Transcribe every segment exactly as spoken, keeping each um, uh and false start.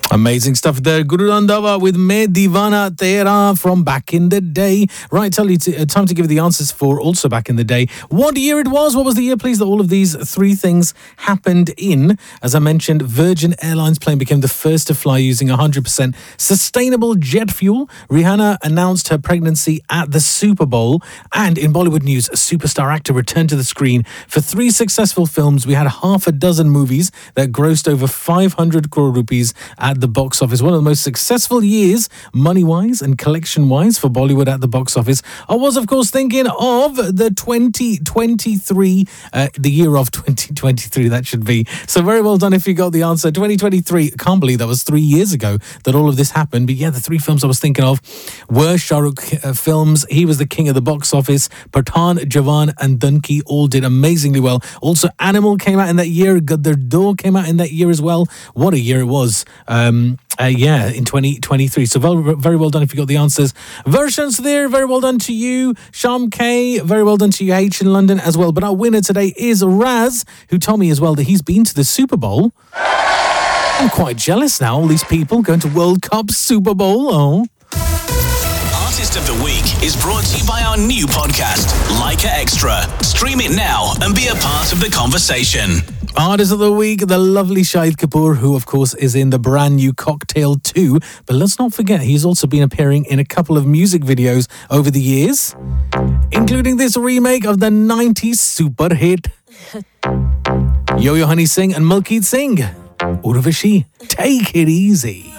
Amazing stuff there. Guru Randhawa with Main Deewana Tera from back in the day. Right, tell you t- uh, time to give the answers for also back in the day. What year it was? What was the year, please, that all of these three things happened in? As I mentioned, Virgin Airlines plane became the first to fly using one hundred percent sustainable jet fuel. Rihanna announced her pregnancy at the Super Bowl. And in Bollywood news, a superstar actor returned to the screen for three successful films. We had half a dozen movies that grossed over five hundred crore rupees at the box office. One of the most successful years, money-wise and collection-wise, for Bollywood at the box office. I was, of course, thinking of the twenty twenty-three, uh, the year of twenty twenty-three, that should be. So very well done if you got the answer. twenty twenty-three, can't believe that was three years ago that all of this happened. But yeah, the three films I was thinking of were Shah Rukh uh, films. He was the king of the box office. Pathaan, Jawan and Dunki all did amazingly well. Also, Animal came out in that year. Gadar two came out in that year as well. What a year it was. Um, uh, yeah, in twenty twenty-three. So very, very well done if you got the answers. Versions there, very well done to you. Sham K, very well done to you, H in London as well. But our winner today is Raz, who told me as well that he's been to the Super Bowl. I'm quite jealous now, all these people going to World Cup, Super Bowl. Oh. Artist of the Week is brought to you by our new podcast, Leica Extra. Stream it now and be a part of the conversation. Artist of the Week, the lovely Shahid Kapoor, who of course is in the brand new Cocktail two. But let's not forget, he's also been appearing in a couple of music videos over the years, including this remake of the nineties super hit Yo-Yo Honey Singh and Malkeet Singh. Urvashi, take it easy.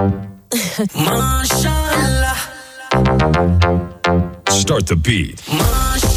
Start the beat.